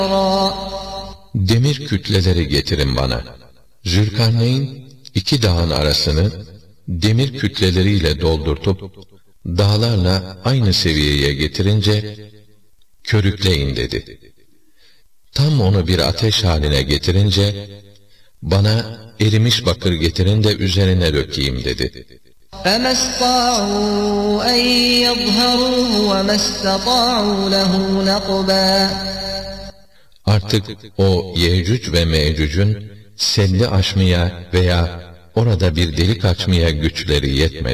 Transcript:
Demir kütleleri getirin bana. Zülkarneyn iki dağın arasını demir kütleleriyle doldurtup dağlarla aynı seviyeye getirince körükleyin dedi. Tam onu bir ateş haline getirince bana erimiş bakır getirin de üzerine dökeyim dedi. فَمَا اسْطَاعُوا أَنْ يَظْهَرُوهُ وَمَا اسْتَطَاعُوا لَهُ نَقْبًا. Artık o Yecüc ve Mecüc'ün seddi aşmaya veya orada bir delik açmaya güçleri yetmedi.